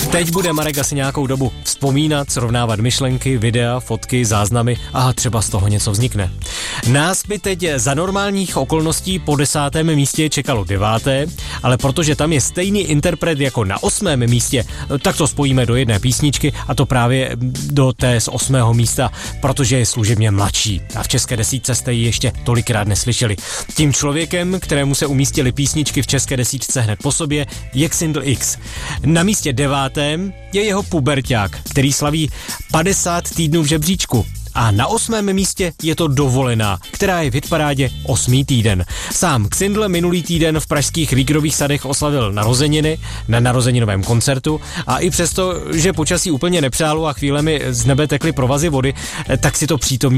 Teď bude Marek asi nějakou dobu vzpomínat, srovnávat myšlenky, videa, fotky, záznamy a třeba z toho něco vznikne. Nás by teď za normálních okolností po 10. místě čekalo 9., ale protože tam je stejný interpret jako na 8. místě, tak to spojíme do jedné písničky a to právě do té z 8. místa, protože je služebně mladší a v české desítce jste ji ještě tolikrát neslyšeli. Tím člověkem, kterému se umístily písničky v české desítce hned po sobě, je Xindl X. Na místě 9. je jeho puberťák, který slaví 50 týdnů v žebříčku. A na 8. místě je to Dovolená, která je v hitparádě 8. týden. Sám Xindl minulý týden v pražských Rígerových sadech oslavil narozeniny na narozeninovém koncertu a i přesto, že počasí úplně nepřálo a chvílemi z nebe tekly provazy vody, tak si to přítomní